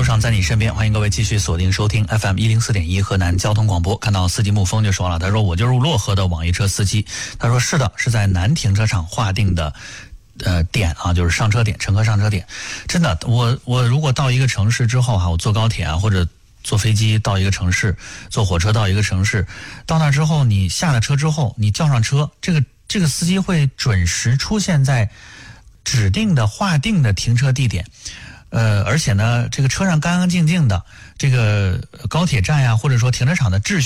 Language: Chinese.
路上在你身边，欢迎各位继续锁定收听 FM104.1 河南交通广播。看到司机沐风就说了，他说我就是漯河的网约车司机，他说是的，是在南停车场划定的点啊，就是上车点，乘客上车点。真的，我如果到一个城市之后我坐高铁或者坐飞机到一个城市，坐火车到一个城市，到那之后你下了车之后，你叫上车，这个司机会准时出现在指定的划定的停车地点。而且呢，这个车上干干净净的，这个高铁站或者说停车场的秩序